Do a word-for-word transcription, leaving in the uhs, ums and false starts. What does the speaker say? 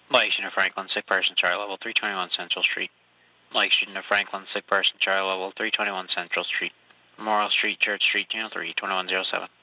Mike student of Franklin, sick person, child level three twenty-one Central Street. Mike student of Franklin, sick person, child level three twenty-one Central Street. Memorial Street, Church Street, Unit three, twenty-one oh seven.